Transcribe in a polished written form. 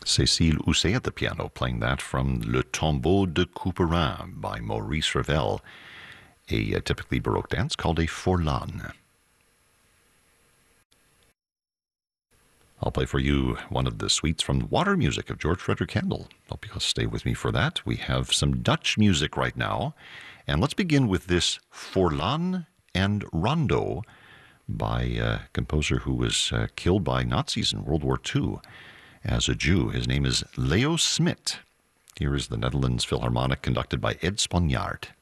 Cécile Housset at the piano, playing that from Le Tombeau de Couperin by Maurice Ravel, a typically Baroque dance called a forlan. I'll play for you one of the suites from Water Music of George Frederick Handel. Hope you'll stay with me for that. We have some Dutch music right now, and let's begin with this Forlan and Rondo by a composer who was killed by Nazis in World War II as a Jew. His name is Leo Smit. Here is the Netherlands Philharmonic conducted by Ed Sponjaard.